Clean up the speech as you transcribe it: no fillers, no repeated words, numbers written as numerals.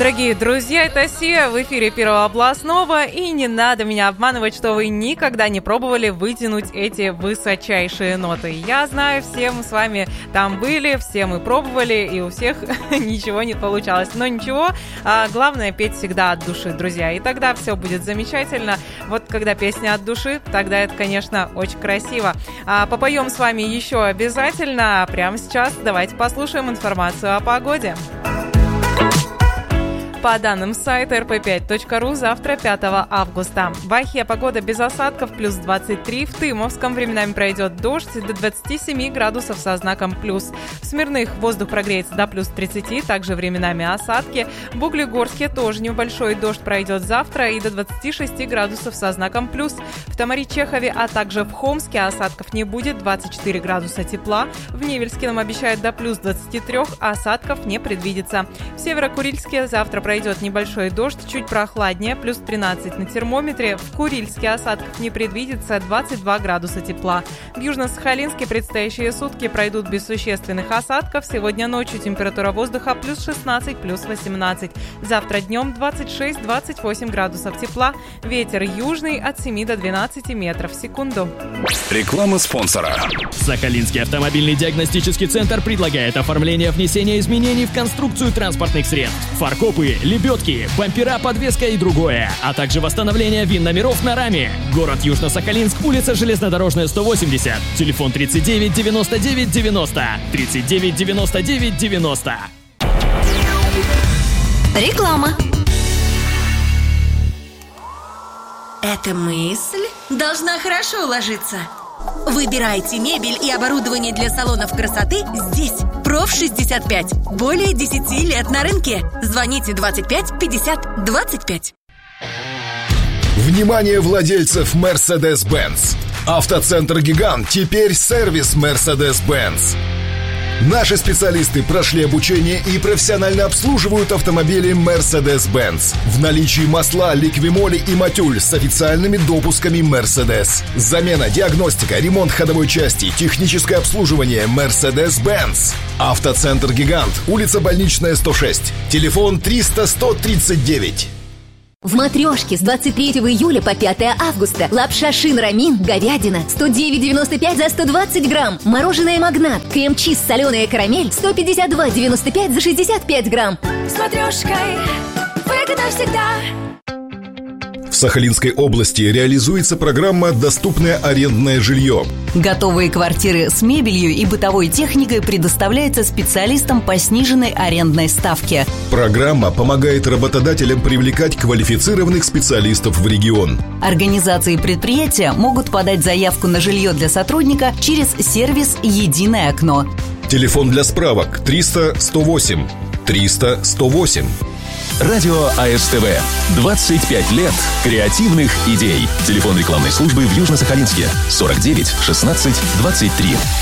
Дорогие друзья, это Сия в эфире Первого областного, и не надо меня обманывать, что вы никогда не пробовали вытянуть эти высочайшие ноты. Я знаю, все мы с вами там были, все мы пробовали, и у всех ничего не получалось. Но ничего, главное петь всегда от души, друзья, и тогда все будет замечательно. Вот когда песня от души, тогда это, конечно, очень красиво. Попоем с вами еще обязательно. Прямо сейчас давайте послушаем информацию о погоде. По данным сайта rp5.ru, завтра 5 августа. В Ахе погода без осадков, плюс 23. В Тымовском временами пройдет дождь, до 27 градусов со знаком плюс. В Смирных воздух прогреется до плюс 30, также временами осадки. В Углегорске тоже небольшой дождь пройдет завтра и до 26 градусов со знаком плюс. В Тамари-Чехове, а также в Хомске осадков не будет, 24 градуса тепла. В Невельске нам обещают до плюс 23, а осадков не предвидится. В Северо-Курильске завтра пройдет небольшой дождь, чуть прохладнее, плюс 13 на термометре. В Курильске осадков не предвидится, 22 градуса тепла. В Южно-Сахалинске предстоящие сутки пройдут без существенных осадков. Сегодня ночью температура воздуха плюс 16, плюс 18. Завтра днем 26-28 градусов тепла. Ветер южный от 7 до 12 метров в секунду. Реклама спонсора. Сахалинский автомобильный диагностический центр предлагает оформление внесения изменений в конструкцию транспортных средств, фаркопы, лебедки, бампера, подвеска и другое, а также восстановление ВИН-номеров на раме. Город Южно-Сахалинск, улица Железнодорожная, 180, телефон 39 99 90, 39 99 90. Реклама. Эта мысль должна хорошо ложиться. Выбирайте мебель и оборудование для салонов красоты здесь. Проф65. Более 10 лет на рынке. Звоните 25 50 25. Внимание владельцев Mercedes-Benz. Автоцентр «Гигант» теперь сервис Mercedes-Benz. Наши специалисты прошли обучение и профессионально обслуживают автомобили Mercedes-Benz. В наличии масла, ликвимоли и матюль с официальными допусками Mercedes. Замена, диагностика, ремонт ходовой части, техническое обслуживание Mercedes-Benz. Автоцентр «Гигант», улица Больничная, 106. Телефон 300-139. В «Матрешке» с 23 июля по 5 августа лапша Шин-Рамин, говядина, 109,95 за 120 грамм. Мороженое «Магнат», крем-чиз, соленая карамель, 152,95 за 65 грамм. С «Матрешкой» выгодно всегда. В Сахалинской области реализуется программа «Доступное арендное жилье». Готовые квартиры с мебелью и бытовой техникой предоставляются специалистам по сниженной арендной ставке. Программа помогает работодателям привлекать квалифицированных специалистов в регион. Организации и предприятия могут подать заявку на жилье для сотрудника через сервис «Единое окно». Телефон для справок 300-108. 300-108. Радио АСТВ. 25 лет креативных идей. Телефон рекламной службы в Южно-Сахалинске 49 16 23.